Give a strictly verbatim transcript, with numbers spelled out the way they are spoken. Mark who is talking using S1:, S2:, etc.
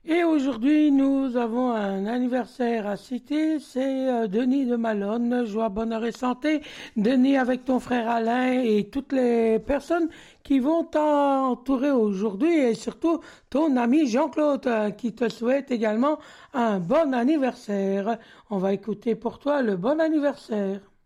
S1: Et aujourd'hui, nous avons un anniversaire à citer, c'est euh, Denis de Malone. Joie, bonheur et santé. Denis, avec ton frère Alain et toutes les personnes qui vont t'entourer aujourd'hui et surtout ton ami Jean-Claude euh, qui te souhaite également un bon anniversaire. On va écouter pour toi le bon anniversaire.